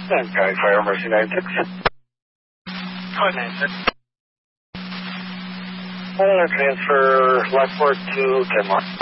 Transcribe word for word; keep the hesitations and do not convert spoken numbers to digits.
And Guy Fire Mercy nine six. Code nine six. Uh, transfer Lockport to ten one.